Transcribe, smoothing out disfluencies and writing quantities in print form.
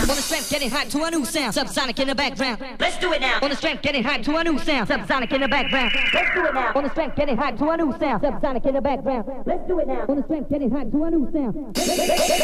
On the strength, getting hyped to a new sound. Subsonic in the background. Let's do it now. On the strength, getting hyped to a new sound. Subsonic in the background. Let's do it now. On the strength, getting hyped to a new sound. Subsonic in the background. Let's do it now. On the strength, getting hyped to a new sound.